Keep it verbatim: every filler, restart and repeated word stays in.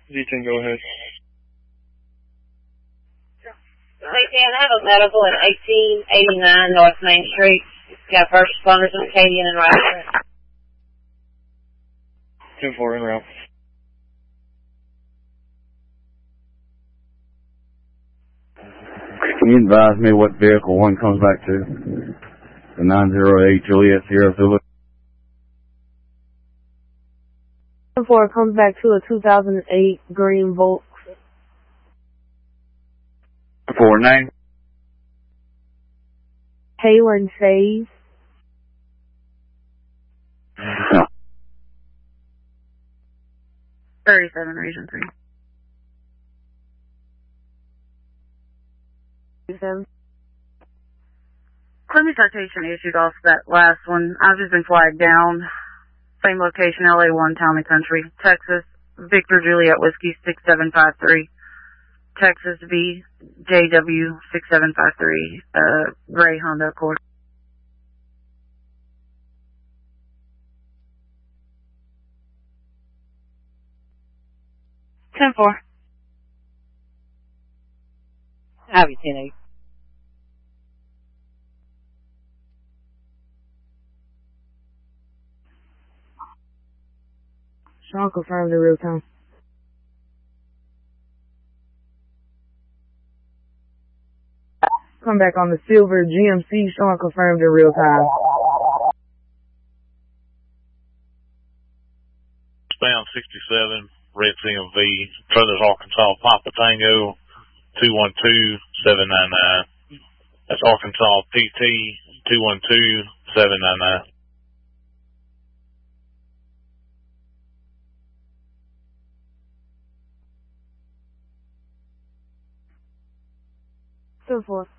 Z ten, go ahead. Hey, Dan, I have a medical at eighteen eighty-nine North Main Street. Got first responders in Acadian and Rochester. ten four, en route. Can you advise me what vehicle one comes back to? The nine zero eight Juliet Sierra Zulu. ten four comes back to a two thousand eight green Volks. Four name. Halen Save. No. thirty-seven, Region three. Clemmy citation issued off that last one. I've just been flagged down. Same location, L A one, Town and Country, Texas. Victor Juliet Whiskey six seven five three. Texas V J W six seven five three. Uh, gray Honda Accord. ten four. Have you ten eight? Sean confirmed in real time. Come back on the silver G M C. Sean confirmed in real time. Bound sixty-seven, Red C M V, Brothers Arkansas, Papa Tango, two one two seven nine nine. That's Arkansas P T, two one two seven nine nine. ten four.